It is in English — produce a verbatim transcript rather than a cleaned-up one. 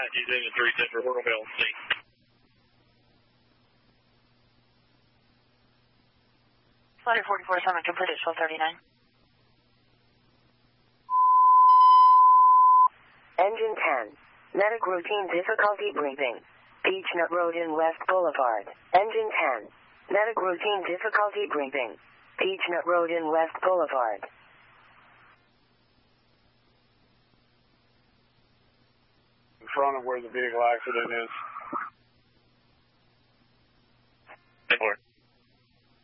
Apache's engine three set for Hornell L C. Flight forty-four seven completed, twelve thirty-nine. Engine ten. Medic routine difficulty briefing. Beechnut Road in West Boulevard. Engine ten. Medic routine difficulty briefing. Beechnut Road in West Boulevard. In front of where the vehicle accident is.